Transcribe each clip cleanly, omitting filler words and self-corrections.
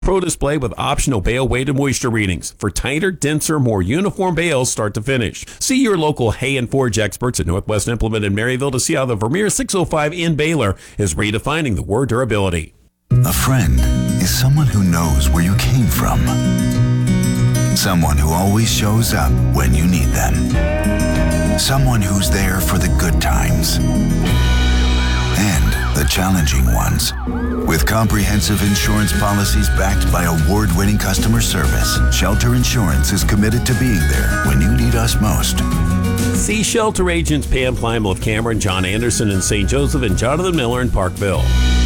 Pro Display with optional bale weight and moisture readings for tighter, denser, more uniform bales start to finish. See your local hay and forge experts at Northwest Implement in Maryville to see how the Vermeer 605 in baler is redefining the word durability. A friend is someone who knows where you came from. Someone who always shows up when you need them. Someone who's there for the good times and the challenging ones. With comprehensive insurance policies backed by award-winning customer service, Shelter Insurance is committed to being there when you need us most. See Shelter Agents Pam Plymouth of Cameron, John Anderson in St. Joseph, and Jonathan Miller in Parkville.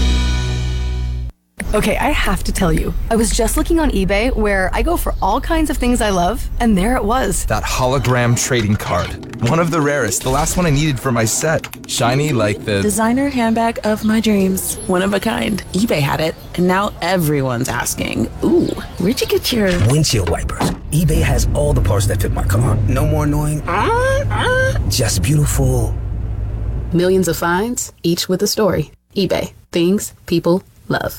Okay, I have to tell you, I was just looking on eBay where I go for all kinds of things I love, and there it was. That hologram trading card. One of the rarest, the last one I needed for my set. Shiny like the designer handbag of my dreams. One of a kind. eBay had it, and now everyone's asking, ooh, where'd you get your windshield wipers? eBay has all the parts that fit my car. No more annoying, just beautiful. Millions of finds, each with a story. eBay. Things people love.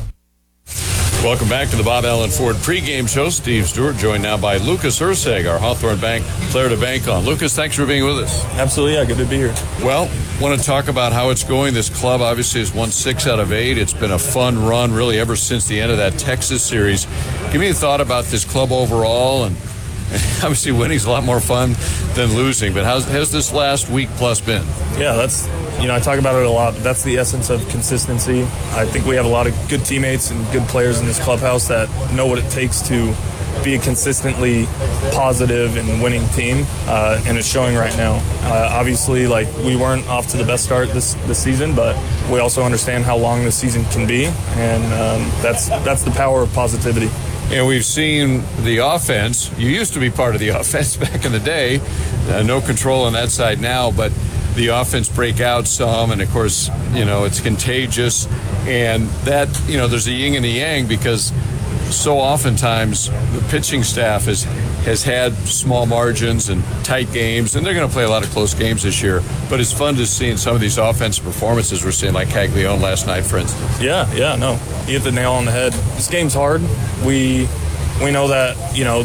Welcome back to the Bob Allen Ford pregame show. Steve Stewart joined now by Lucas Urseg, our Hawthorne Bank player to bank on. Lucas, thanks for being with us. Absolutely, yeah, good to be here. Well, want to talk about how it's going. This club obviously has won 6 out of 8. It's been a fun run really ever since the end of that Texas series. Give me a thought about this club overall, and obviously winning's a lot more fun than losing, but has this last week plus been? Yeah, that's, I talk about it a lot, but that's the essence of consistency. I think we have a lot of good teammates and good players in this clubhouse that know what it takes to be a consistently positive and winning team, and it's showing right now. Obviously, we weren't off to the best start this season, but we also understand how long this season can be, and that's the power of positivity. And we've seen the offense. You used to be part of the offense back in the day. No control on that side now, but the offense break out some, and of course, it's contagious. And that, there's a yin and a yang, because so oftentimes the pitching staff has had small margins and tight games, and they're going to play a lot of close games this year. But it's fun to see in some of these offensive performances we're seeing, like Caglione last night, for instance. Yeah, no, you hit the nail on the head. This game's hard. We know that,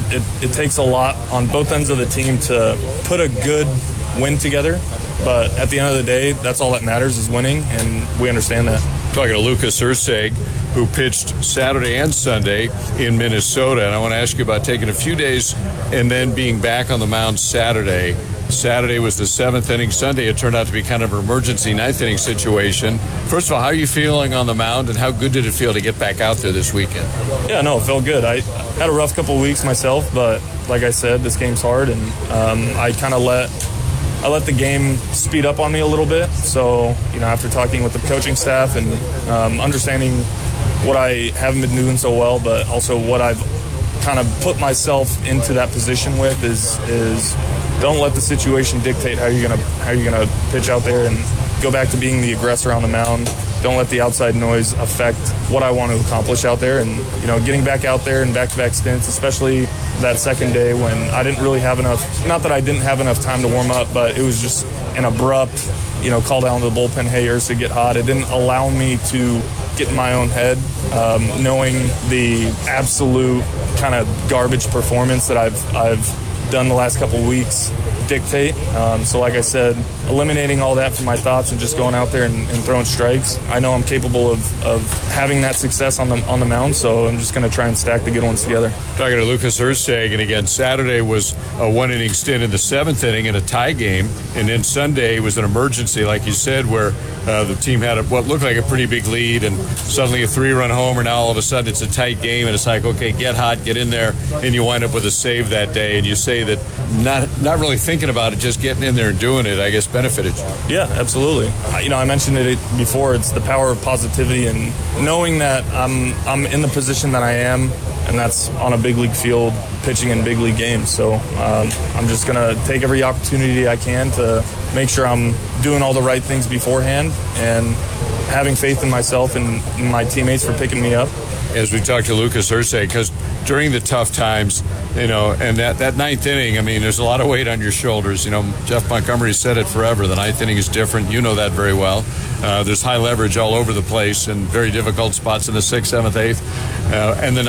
it takes a lot on both ends of the team to put a good win together. But at the end of the day, that's all that matters is winning, and we understand that. Talking to Lucas Urseg, who pitched Saturday and Sunday in Minnesota. And I want to ask you about taking a few days and then being back on the mound Saturday. Saturday was the 7th inning. Sunday, it turned out to be kind of an emergency 9th inning situation. First of all, how are you feeling on the mound, and how good did it feel to get back out there this weekend? Yeah, no, it felt good. I had a rough couple of weeks myself, but like I said, this game's hard, and I kind of let the game speed up on me a little bit. So, after talking with the coaching staff and understanding what I haven't been doing so well, but also what I've kind of put myself into that position with is don't let the situation dictate how you're gonna pitch out there, and go back to being the aggressor on the mound. Don't let the outside noise affect what I want to accomplish out there. And, getting back out there in back-to-back stints, especially that second day when I didn't really have enough, not that I didn't have enough time to warm up, but it was just an abrupt, call down to the bullpen, hey, Ursa, get hot. It didn't allow me to get in my own head, knowing the absolute kind of garbage performance that I've done the last couple weeks dictate. So like I said, eliminating all that from my thoughts and just going out there and throwing strikes. I know I'm capable of having that success on the mound, so I'm just going to try and stack the good ones together. Talking to Lucas Urseg, and again, Saturday was a 1-inning stint in the 7th inning in a tie game, and then Sunday was an emergency, like you said, where the team had what looked like a pretty big lead, and suddenly a 3-run homer. Now all of a sudden it's a tight game, and it's like, okay, get hot, get in there, and you wind up with a save that day. And you say that not really thinking about it, just getting in there and doing it, I guess, benefited you. Yeah, absolutely. I mentioned it before. It's the power of positivity and knowing that I'm in the position that I am, and that's on a big league field, pitching in big league games. So I'm just going to take every opportunity I can to make sure I'm doing all the right things beforehand, and having faith in myself and my teammates for picking me up. as we talked to Lucas Irsay, because during the tough times, and that ninth inning, I mean, there's a lot of weight on your shoulders. Jeff Montgomery said it forever. The ninth inning is different. You know that very well. There's high leverage all over the place and very difficult spots in the 6th, 7th, 8th. And the